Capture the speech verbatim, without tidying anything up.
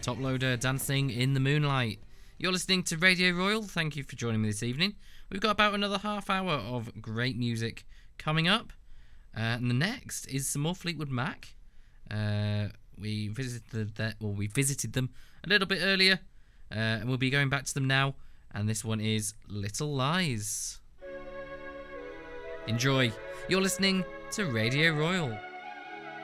Top Loader, Dancing in the Moonlight. You're listening to Radio Royal. Thank you for joining me this evening. We've got about another half hour of great music coming up. Uh, and the next is some more Fleetwood Mac. Uh, we visited the, well, we visited them a little bit earlier, uh, and we'll be going back to them now. And this one is Little Lies. Enjoy. You're listening to Radio Royal.